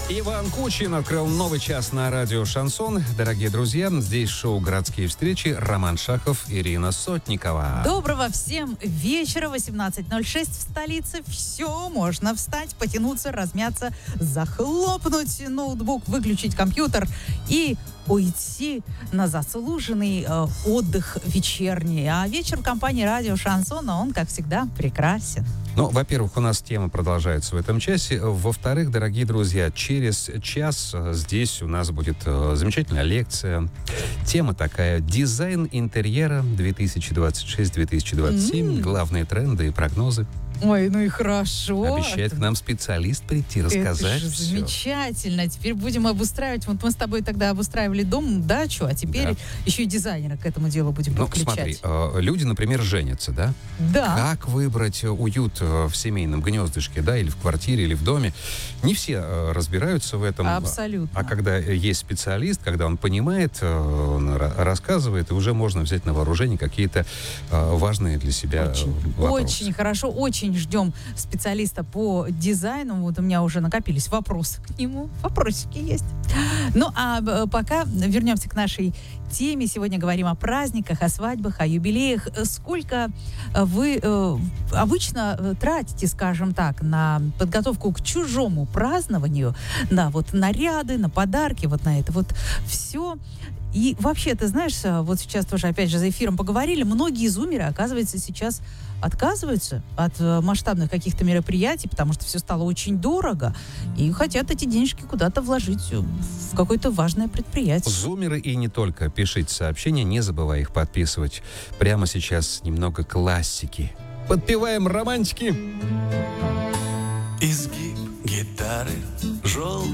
Иван Кучин открыл новый час на радио «Шансон». Дорогие друзья, здесь шоу «Городские встречи». Роман Шахов, Ирина Сотникова. Доброго всем вечера. 18:06 в столице. Все, можно встать, потянуться, размяться, захлопнуть ноутбук, выключить компьютер и уйти на заслуженный отдых вечерний. А вечер в компании радио «Шансон», он, как всегда, прекрасен. Ну, во-первых, у нас тема продолжается в этом часе. Во-вторых, дорогие друзья, через час здесь у нас будет замечательная лекция. Тема такая: дизайн интерьера 2026-2027. Главные тренды и прогнозы. Ой, ну и хорошо. Обещает к нам специалист прийти, рассказать. Это же все. Замечательно. Теперь будем обустраивать. Вот мы с тобой тогда обустраивали дом, дачу, а теперь еще и дизайнера к этому делу будем подключать. Смотри, люди, например, женятся, да? Да. Как выбрать уют в семейном гнездышке, да, или в квартире, или в доме? Не все разбираются в этом. Абсолютно. А когда есть специалист, когда он понимает, он рассказывает, и уже можно взять на вооружение какие-то важные для себя вопросы. Очень хорошо, очень ждем специалиста по дизайну. Вот у меня уже накопились вопросы к нему. Вопросики есть. Ну, а пока вернемся к нашей теме. Сегодня говорим о праздниках, о свадьбах, о юбилеях. Сколько вы обычно тратите, скажем так, на подготовку к чужому празднованию, на вот наряды, на подарки, вот на это вот все. И вообще, ты знаешь, вот сейчас тоже, опять же, за эфиром поговорили, многие зумеры, оказывается, сейчас отказываются от масштабных каких-то мероприятий, потому что все стало очень дорого, и хотят эти денежки куда-то вложить в какое-то важное предприятие. Зумеры и не только. Пишите сообщения, не забывай их подписывать. Прямо сейчас немного классики. Подпеваем романтики. Изгиб гитары, желтый